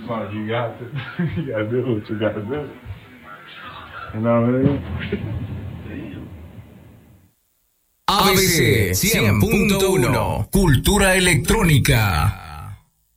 Well, you got to do what you got to do. You know what I mean? ABC 100.1 Cultura Electrónica.